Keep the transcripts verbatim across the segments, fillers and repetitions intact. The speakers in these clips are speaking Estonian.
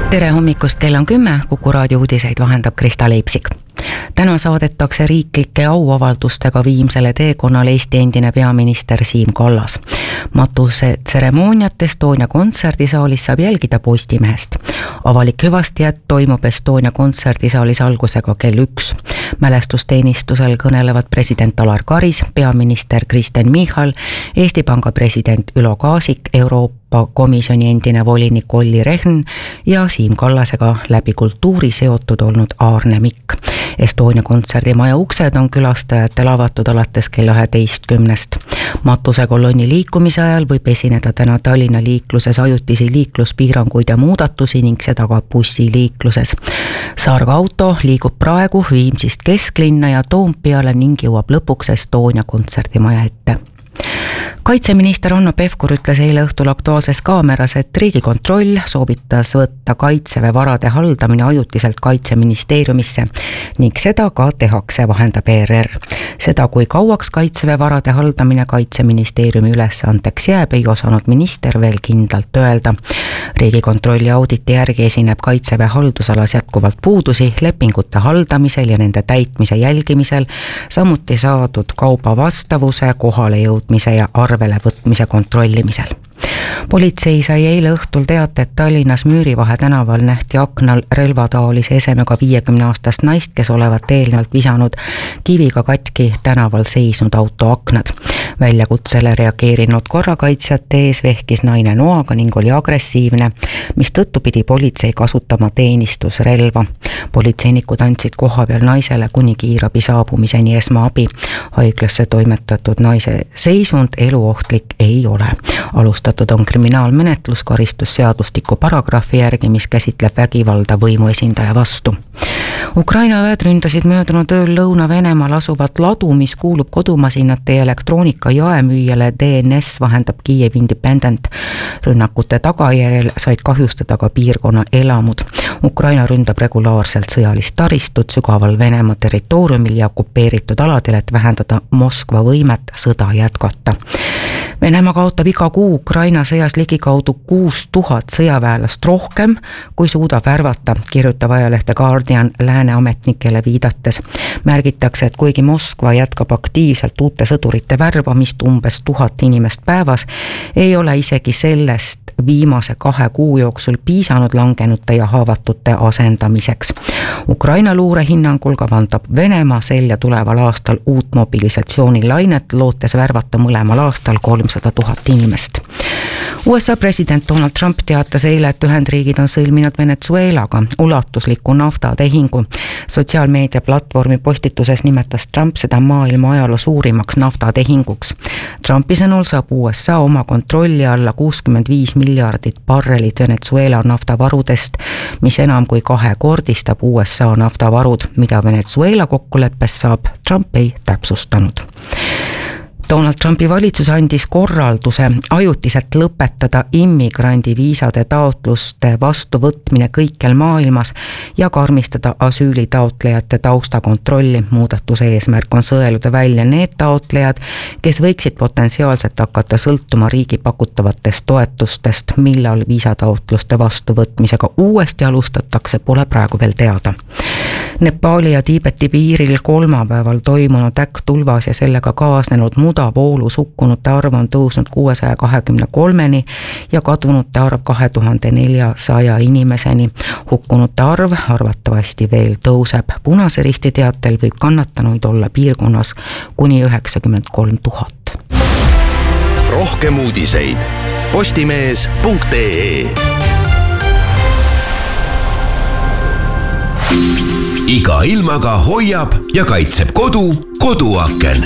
tere hommikust, kell on kümme, Kuku raadio uudiseid vahendab Krista Leipsik. Täna saadetakse riiklike auavaldustega viimsele teekonnal Eesti endine peaminister Siim Kallas. Matuse tseremooniat Estonia kontserdisaalis saab jälgida Postimehest. Avalik hüvastijät toimub Estonia kontserdisaalis algusega kell üks. Mälestusteenistusel kõnelevad president Alar Karis, peaminister Kristen Michal, Eesti Panga president Ülo Kaasik, Euroopa Komisjoni endine volinik Olli Rehn ja Siim Kallasega läbi kultuuri seotud olnud Aarne Mikk. Estonia kontserdimaja uksed on külastajatele avatud alates kella üheteistkümnest. Matusekolonni liikumise ajal võib esineda täna Tallinna liikluses ajutisi liikluspiiranguid ja muudatusi ning seda ka bussiliikluses. Saarga auto liigub praegu Viimsist kesklinna ja Toompeale ning jõuab lõpuks Estonia kontserdimaja ette. Kaitseminister Hanno Pevkur ütles eile õhtul Aktuaalses Kaameras, et Riigikontroll soovitas võtta kaitseväe varade haldamine ajutiselt Kaitseministeeriumisse ning seda ka tehakse, vahendab E R R. Seda, kui kauaks kaitseväe varade haldamine Kaitseministeeriumi ülesandeks jääb, ei osanud minister veel kindlalt öelda. Riigikontrolli auditi järgi esineb kaitseväe haldusalas jätkuvalt puudusi lepingute haldamisel ja nende täitmise jälgimisel, samuti saadud kauba vastavuse, kohale jõudmise ja arvele võtmise kontrollimisel. Politsei sai eile õhtul teate, et Tallinnas Müürivahe tänaval nähti aknal relvataolise esemega viiekümne aastast naist, kes olevat eelnevalt visanud kiviga katki tänaval seisnud auto aknad. Väljakutsele reageerinud korrakaitsjate ees vehkis naine noaga ning oli agressiivne, mis tõttu pidi politsei kasutama teenistusrelva. Politseinikud andsid kohapeal naisele kuni kiirabi saabumiseni esmaabi. Haiglasse toimetatud naise seisund eluohtlik ei ole. Alustatud on kriminaalmenetlus karistusseadustiku paragrahvi järgi, mis käsitleb vägivalda võimuesindaja vastu. Ukraina väed ründasid möödunud ööl Lõuna-Venemaal asuvat ladu, mis kuulub kodumasinate ja elektroonika jaemüüjale D N S, vahendab Kiev Independent. Rünnakute tagajärjel said kahjustada ka piirkonna elamud. Ukraina ründab regulaarselt sõjalist taristut sügaval Venemaa territooriumil ja okupeeritud aladel, et vähendada Moskva võimet sõda jätkata. Venemaa kaotab iga kuu Ukraina sõjas ligikaudu kuus tuhat sõjaväelast rohkem, kui suudab värvata, kirjutab ajalehte Guardian lääne ametnikele viidates. Märgitakse, et kuigi Moskva jätkab aktiivselt uute sõdurite värvamist umbes tuhat inimest päevas, ei ole isegi sellest viimase kahe kuu jooksul piisanud langenute ja haavatute asendamiseks. Ukraina luure hinnangul kavandab Venemaa selja tuleval aastal uut mobilisatsioonilainet, lootes värvata mõlemal aastal kolmsada tuhat inimest. U S A president Donald Trump teatas eile, et Ühendriigid on sõlminud Venezuelaga ulatusliku naftatehingu. Sotsiaalmeedia platvormi postituses nimetas Trump seda maailma ajaloo suurimaks naftatehinguks. Trumpi sõnul saab U S A oma kontrolli alla kuuskümmend viis miljardit barrelit Venezuela naftavarudest, mis enam kui kahekordistab U S A naftavarud, mida Venezuela kokkuleppes saab, Trump ei täpsustanud. Donald Trumpi valitsus andis korralduse ajutiselt lõpetada immigrandi viisade taotluste vastuvõtmine kõikjal maailmas ja karmistada asüülitaotlejate taustakontrolli. Muudatuse eesmärk on sõeluda välja need taotlejad, kes võiksid potentsiaalselt hakata sõltuma riigi pakutavatest toetustest. Millal viisataotluste vastuvõtmisega uuesti alustatakse, pole praegu veel teada. Nepali ja Tiibeti piiril kolmapäeval toimunud äkktulvas ja sellega kaasnenud mudavoolus hukkunute arv on tõusnud kuuesaja kahekümne kolmeni ja kadunute arv kahe tuhande neljasaja inimeseni. Hukkunute arv arvatavasti veel tõuseb. Punase Risti teatel võib kannatanuid olla piirkonnas kuni üheksakümmend kolm tuhat. Rohkem uudiseid postimees punkt ee. Iga ilmaga hoiab ja kaitseb kodu koduaken.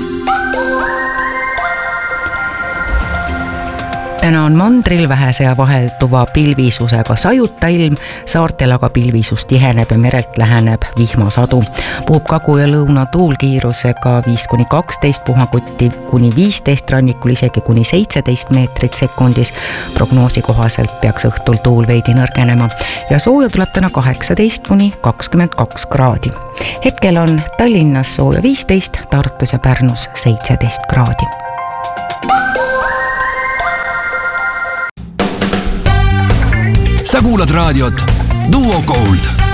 Täna on mandril vähese ja vahelduva pilvisusega sajuta ilm, saartel aga pilvisus tiheneb ja merelt läheneb vihmasadu. Puhub kagu ja lõuna tuul kiirusega viis kuni kaksteist, puhakutti kuni viisteist, rannikul isegi kuni seitseteist meetrit sekundis. Prognoosi kohaselt peaks õhtul tuul veidi nõrgenema ja sooja tuleb täna kaheksateist kuni kakskümmend kaks kraadi. Hetkel on Tallinnas sooja viisteist, Tartus ja Pärnus seitseteist kraadi. sa kuulad raadiot Duo Gold.